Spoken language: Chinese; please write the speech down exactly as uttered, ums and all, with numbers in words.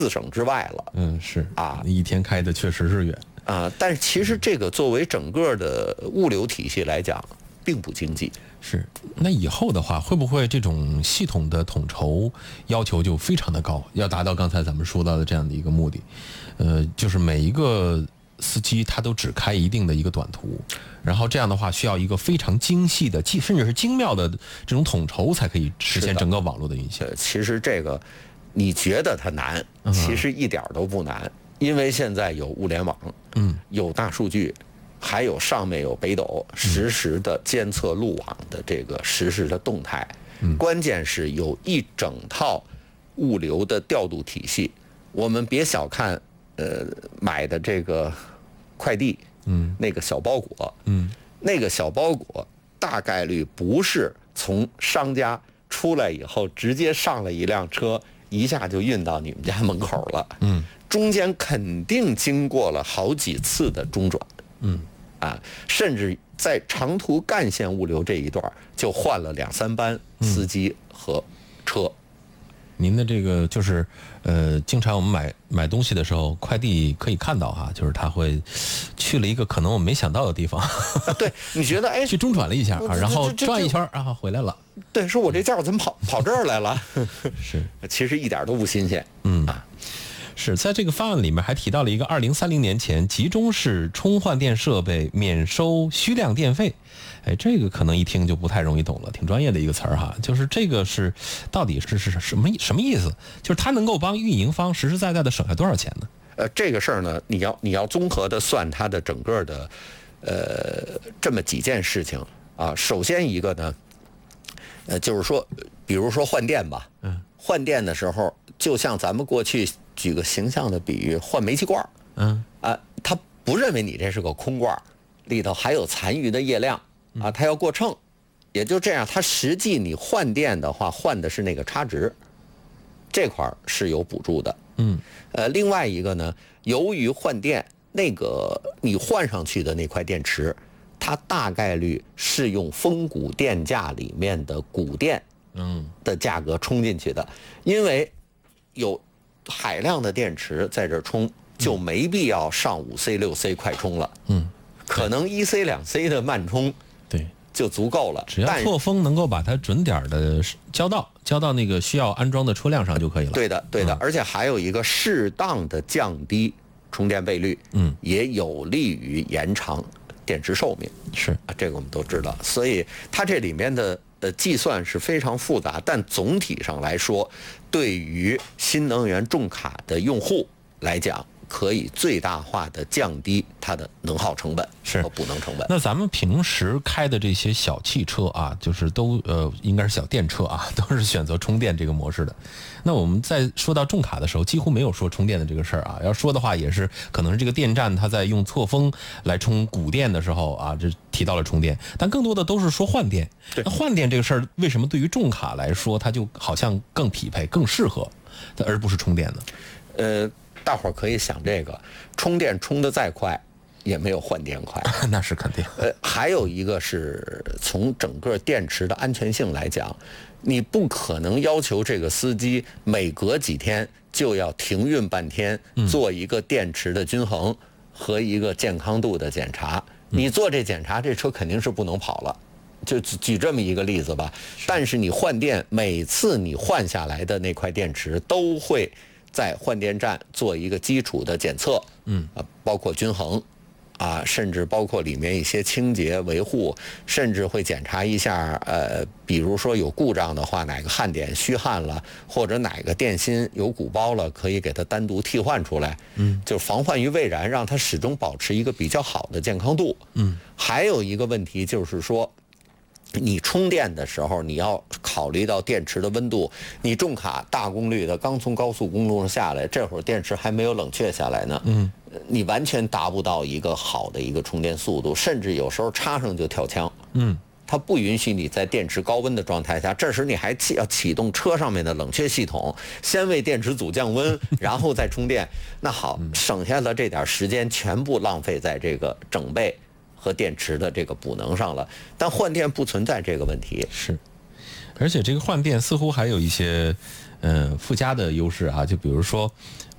四省之外了。 嗯，是啊，一天开的确实是远啊。但是其实这个作为整个的物流体系来讲，并不经济。 是，那以后的话，会不会这种系统的统筹要求就非常的高，要达到刚才咱们说到的这样的一个目的？呃，就是每一个司机他都只开一定的一个短途，然后这样的话需要一个非常精细的，甚至是精妙的这种统筹，才可以实现整个网络的运行。 其实这个你觉得它难，其实一点都不难，嗯、因为现在有物联网，嗯，有大数据。还有上面有北斗实时的监测路网的这个实时的动态，嗯、关键是有一整套物流的调度体系。我们别小看呃买的这个快递，嗯，那个小包裹，嗯，那个小包裹大概率不是从商家出来以后直接上了一辆车，一下就运到你们家门口了，嗯，中间肯定经过了好几次的中转，嗯。啊，甚至在长途干线物流这一段就换了两三班司机和车。嗯、 您的这个就是，呃，经常我们买买东西的时候，快递可以看到哈，就是他会去了一个可能我们没想到的地方。 啊、对，你觉得哎， 去中转了一下啊，然后转一圈，然后回来了。 对，说我这件怎么跑跑这儿来了？ 是， 其实一点都不新鲜。嗯啊。 是在这个方案里面还提到了一个二零三零年前集中式充换电设备免收虚量电费，哎，这个可能一听就不太容易懂了，挺专业的一个词儿哈。就是这个是到底是是什么什么意思？就是它能够帮运营方实实在在的省下多少钱呢？ 呃，这个事儿呢，你要你要综合的算它的整个的，呃，这么几件事情啊。首先一个呢，呃，就是说，比如说换电吧，嗯，换电的时候，就像咱们过去。举个形象的比喻，换煤气罐，嗯啊，他不认为你这是个空罐，里头还有残余的液量啊，他要过秤，也就这样，他实际你换电的话，换的是那个差值，这块是有补助的，嗯，呃，另外一个呢，由于换电那个你换上去的那块电池，它大概率是用峰谷电价里面的谷电，嗯的价格充进去的，因为有。海量的电池在这充，就没必要上五 C 六 C 快充了。嗯，可能一 C 两 C 的慢充， 对， 就足够了。 只要错峰能够把它准点的交到交到那个需要安装的车辆上就可以了。 对的，对的。嗯、而且还有一个适当的降低充电倍率，嗯，也有利于延长电池寿命。 是啊，这个我们都知道。所以它这里面的。呃，计算是非常复杂，但总体上来说，对于新能源重卡的用户来讲，可以最大化的降低它的能耗成本和补能成本。 那咱们平时开的这些小汽车啊，就是都呃，应该是小电车啊，都是选择充电这个模式的。那我们在说到重卡的时候，几乎没有说充电的这个事儿啊。要说的话，也是可能是这个电站它在用错峰来充谷电的时候啊，这提到了充电，但更多的都是说换电。那换电这个事儿，为什么对于重卡来说，它就好像更匹配、更适合，而不是充电呢？ 呃，大伙儿可以想这个，充电充得再快，也没有换电快。 那是肯定。 呃，还有一个是从整个电池的安全性来讲。你不可能要求这个司机每隔几天就要停运半天，做一个电池的均衡和一个健康度的检查。你做这检查，这车肯定是不能跑了。就举这么一个例子吧。但是你换电，每次你换下来的那块电池都会在换电站做一个基础的检测，嗯，啊，包括均衡。啊，甚至包括里面一些清洁维护，甚至会检查一下，呃，比如说有故障的话，哪个焊点虚焊了，或者哪个电芯有鼓包了，可以给它单独替换出来，嗯，就防患于未然，让它始终保持一个比较好的健康度。嗯，还有一个问题就是说，你充电的时候，你要考虑到电池的温度。你重卡大功率的刚从高速公路上下来，这会儿电池还没有冷却下来呢。嗯，你完全达不到一个好的一个充电速度，甚至有时候插上就跳枪。嗯，它不允许你在电池高温的状态下，这时你还启要启动车上面的冷却系统，先为电池组降温，然后再充电。那好，省下的这点时间全部浪费在这个整备和电池的这个补能上了，但换电不存在这个问题。 是，而且这个换电似乎还有一些，呃，附加的优势啊，就比如说，